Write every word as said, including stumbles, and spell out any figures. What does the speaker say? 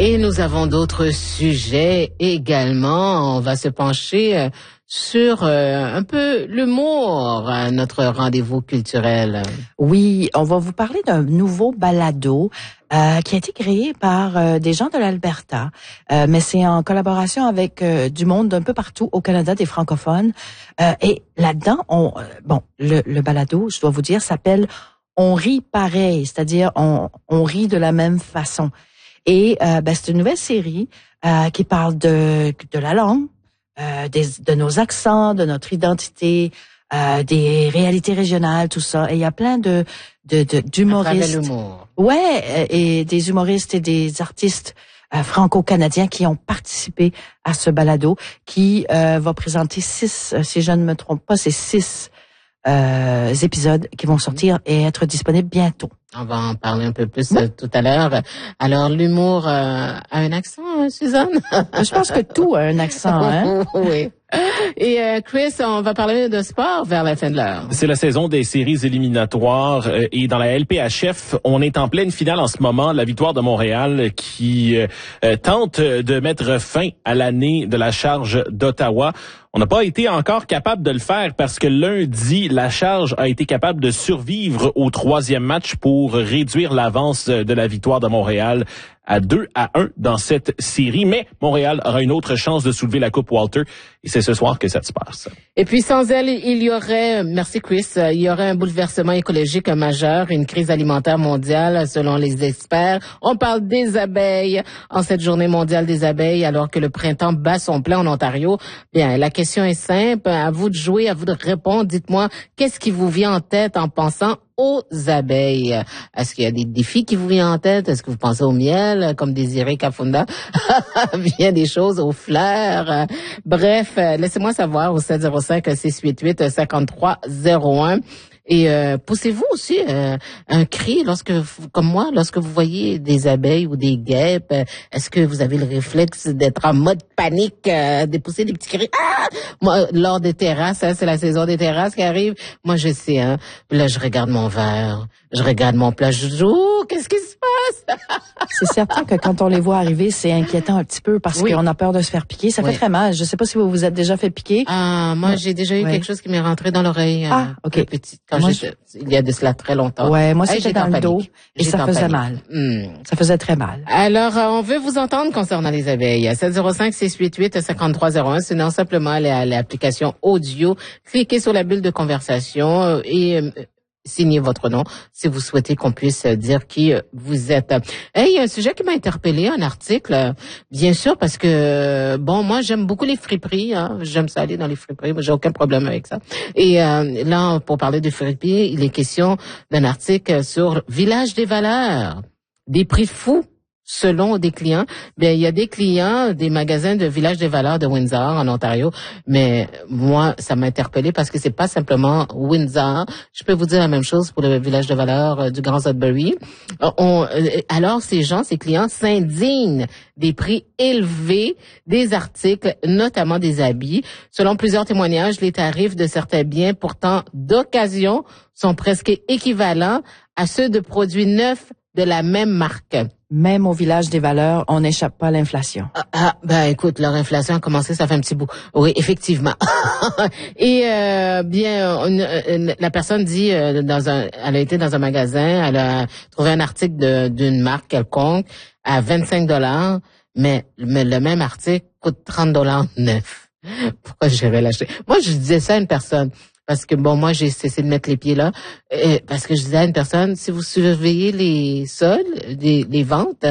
Et nous avons d'autres sujets également. On va se pencher sur euh, un peu l'humour à notre rendez-vous culturel. Oui, on va vous parler d'un nouveau balado euh, qui a été créé par euh, des gens de l'Alberta, euh, mais c'est en collaboration avec euh, du monde d'un peu partout au Canada, des francophones. Euh, et là-dedans, on, euh, bon, le, le balado, je dois vous dire, s'appelle « On rit pareil », c'est-à-dire on, on rit de la même façon. Et euh, ben, c'est une nouvelle série euh, qui parle de, de la langue, euh, des, de nos accents, de notre identité, euh, des réalités régionales, tout ça. Et il y a plein de, de, de d'humoristes. l'humour. Ouais, et des humoristes et des artistes euh, franco-canadiens qui ont participé à ce balado, qui euh, va présenter six, si je ne me trompe pas, c'est six euh, épisodes qui vont sortir et être disponibles bientôt. On va en parler un peu plus euh, tout à l'heure. Alors, l'humour euh, a un accent, hein, Suzanne? Je pense que tout a un accent, hein? Oui. Et euh, Chris, on va parler de sport vers la fin de l'heure. C'est la saison des séries éliminatoires euh, et dans la L P H F, on est en pleine finale en ce moment. La Victoire de Montréal qui euh, tente de mettre fin à l'année de la Charge d'Ottawa. On n'a pas été encore capable de le faire parce que lundi, la Charge a été capable de survivre au troisième match pour réduire l'avance de la Victoire de Montréal à deux à un dans cette série. Mais Montréal aura une autre chance de soulever la Coupe Walter et c'est ce soir que ça se passe. Et puis sans elle, il y aurait, merci Chris, il y aurait un bouleversement écologique majeur, une crise alimentaire mondiale selon les experts. On parle des abeilles en cette journée mondiale des abeilles alors que le printemps bat son plein en Ontario. Bien, la question est simple, à vous de jouer, à vous de répondre. Dites-moi, qu'est-ce qui vous vient en tête en pensant aux abeilles? Est-ce qu'il y a des défis qui vous viennent en tête? Est-ce que vous pensez au miel, comme Désiré Kafunda? Bien des choses, aux fleurs. Bref, laissez-moi savoir au sept zéro cinq, six huit huit, cinq trois zéro un. Et euh, poussez-vous aussi euh, un cri lorsque, comme moi, lorsque vous voyez des abeilles ou des guêpes. Est-ce que vous avez le réflexe d'être en mode panique, euh, de pousser des petits cris? Ah! Moi, lors des terrasses, hein, c'est la saison des terrasses qui arrive. Moi, je sais, hein. Là, je regarde mon verre, je regarde mon plat. Je dis, oh, qu'est-ce qui se passe? C'est certain que quand on les voit arriver, c'est inquiétant un petit peu parce oui. qu'on a peur de se faire piquer. Ça oui. fait très mal. Je sais pas si vous vous êtes déjà fait piquer. Ah, moi, j'ai déjà eu oui. quelque chose qui m'est rentré dans l'oreille. Ah, euh, ok. Petite, quand moi, je... il y a de cela très longtemps. Ouais, moi, c'était hey, dans le dos et ça faisait mal. Hmm. Ça faisait très mal. Alors, euh, on veut vous entendre concernant les abeilles. sept zéro cinq, six huit huit, cinq trois zéro un. Sinon, simplement aller à l'application audio. Cliquez sur la bulle de conversation et euh, signez votre nom si vous souhaitez qu'on puisse dire qui vous êtes. Et il y a un sujet qui m'a interpellé, un article, bien sûr, parce que, bon, moi, j'aime beaucoup les friperies. Hein, j'aime ça aller dans les friperies, j'ai aucun problème avec ça. Et euh, là, pour parler de friperies, il est question d'un article sur Village des valeurs, des prix fous. Selon des clients, bien, il y a des clients des magasins de Village des Valeurs de Windsor en Ontario, mais moi, ça m'a interpellé parce que c'est pas simplement Windsor. Je peux vous dire la même chose pour le Village de Valeurs du Grand Sudbury. On, alors, ces gens, ces clients s'indignent des prix élevés des articles, notamment des habits. Selon plusieurs témoignages, les tarifs de certains biens pourtant d'occasion sont presque équivalents à ceux de produits neufs de la même marque. Même au Village des Valeurs, on n'échappe pas à l'inflation. Ah, ah, ben écoute, leur inflation a commencé, ça fait un petit bout. Oui, effectivement. Et euh, bien, une, une, la personne dit, euh, dans un, elle a été dans un magasin, elle a trouvé un article de, d'une marque quelconque à vingt-cinq dollars, mais, mais le même article coûte trente dollars neuf. Pourquoi j'irais l'acheter? Moi, je disais ça à une personne. Parce que, bon, moi, j'ai cessé de mettre les pieds là. Euh, parce que je disais à une personne, si vous surveillez les soldes, les, les ventes,